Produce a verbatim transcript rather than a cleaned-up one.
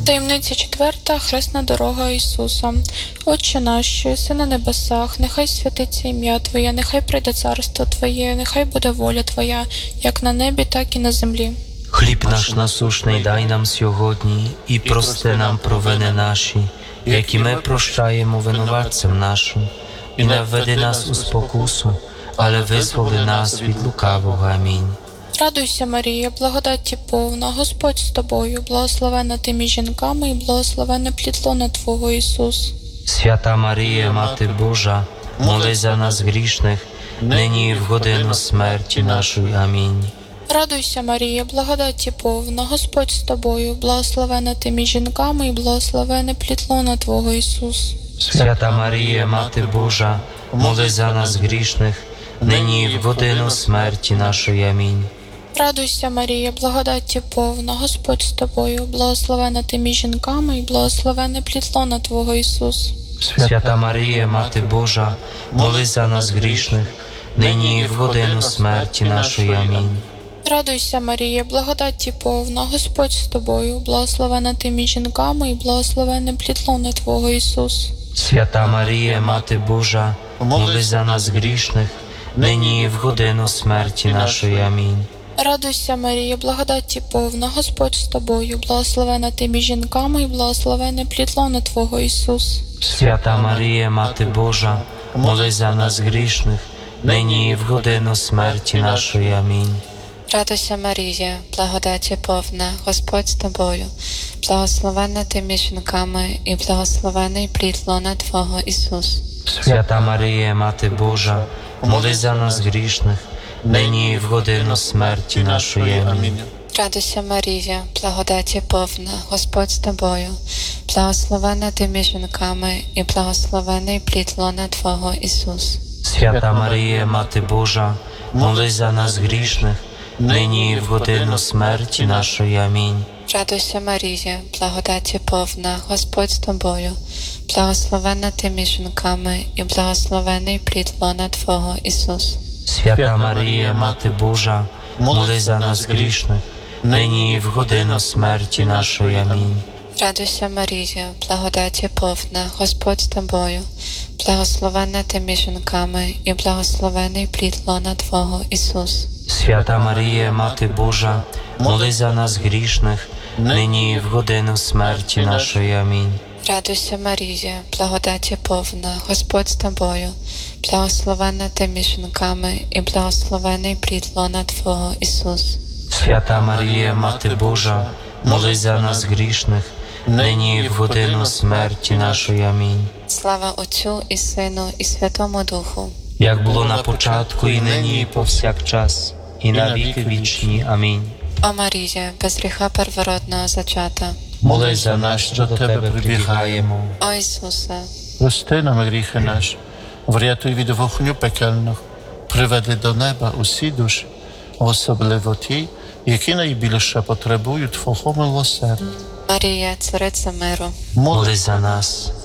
Таємниця четверта. Хресна дорога Ісуса. Отче наш, що єси на небесах, нехай святиться ім'я Твоє, нехай прийде царство Твоє, нехай буде воля Твоя, як на небі, так і на землі. Хліб наш насушний дай нам сьогодні, і прости нам провини наші, як і ми прощаємо винуватцям нашим. І не введи нас у спокусу, але визволи нас від лукавого. Амінь. Радуйся, Марія, благодаті повна, Господь з тобою, благословенна ти між жінками і благословенне плід лона Твого, Ісус. Свята Марія, Мати Божа, молись за нас грішних, нині і в годину смерті нашої. Амінь. Радуйся, Марія, благодаті повна, Господь з тобою, благословенна ти між жінками і благословенне плід лона Твого, Ісус. Свята Марія, Мати Божа, молись за нас грішних, нині і в годину смерті нашої. Амінь. Радуйся, Марія, благодаті повна, Господь з тобою, благословенна ти між жінками і благословенне плід лона Твого, Ісус. Свята Марія, Мати Божа, молись за нас грішних, нині і в годину смерті нашої. Амінь. Радуйся, Марія, благодаті повна, Господь з тобою, благословенна ти між жінками і благословенне плід лона Твого, Ісус. Свята Марія, Мати Божа, молись за нас грішних, нині і в годину смерті нашої. Амінь. Радуйся, Марія, благодаті повна, Господь з тобою, благословенна ти між жінками і благословенне плід лона Твого, Ісус. Свята Марія, Мати Божа, молись за нас грішних, нині і в годину смерті нашої. Амінь. Радуйся, Марія, благодаті повна, Господь з тобою, благословенна ти між жінками і благословений плід лона Твого, Ісус. Свята Марія, Мати Божа, молись за нас грішних, нині і в годину смерті нашої. Амінь. Радуйся, Марія, благодаті повна, Господь з тобою, благословенна ти між жінками і благословений плід лона Твого, Ісус. Свята Марія, Мати Божа, молись за нас грішних, нині і в годину смерті нашої. Амінь. Радуйся, Марія, благодаті повна, Господь з тобою, благословенна ти між жінками і благословений плід лона Твого, Ісус. Свята Марія, Мати Божа, молись за нас грішних, нині і в годину смерті нашої. Амінь. Радуйся, Марія, благодаті повна, Господь з тобою, благословенна ти між жінками і благословений плід лона Твого, Ісус. Свята Марія, Мати Божа, молись за нас грішних, нині і в годину смерті нашої. Амінь. Радуйся, Марія, благодаті повна, Господь з тобою, благословенна ти між жінками і благословений плід лона Твого, Ісус. Свята Марія, Мати Божа, молись за нас грішних, нині і в годину смерті нашої. Амінь. Слава Отцю і Сину і Святому Духу. Як було на початку, і нині, і повсякчас, і на віки вічні. Амінь. О Марія, без гріха первородного зачата. Молись за нас, що до Тебе прибігаємо. О Ісусе, Прости нам гріхи наші, врятуй від вогню пекельного, приведи до неба усі душі, особливо ті, які найбільше потребують Твого милосердя. Марія, Цариця миру. Молись за нас.